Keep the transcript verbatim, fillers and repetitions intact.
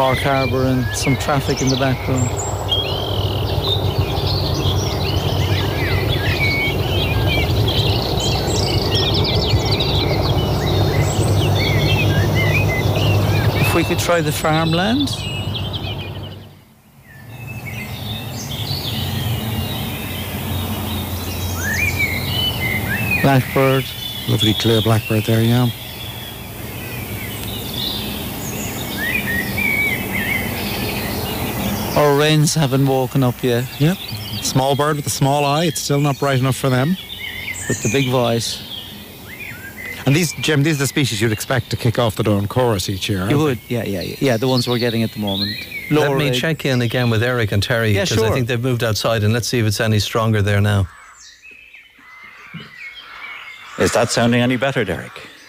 Cork Harbour and some traffic in the background. If we could try the farmland. Blackbird. Lovely clear blackbird there, yeah. Our wrens haven't woken up yet. Yep. Small bird with a small eye. It's still not bright enough for them. With the big voice. And these, Jim, these are the species you'd expect to kick off the Doran chorus each year. You would, yeah, yeah, yeah. Yeah, the ones we're getting at the moment. Let Lower me egg. check in again with Eric and Terry, Yeah, because sure. I think they've moved outside, and let's see if it's any stronger there now. Is that sounding any better, Derek?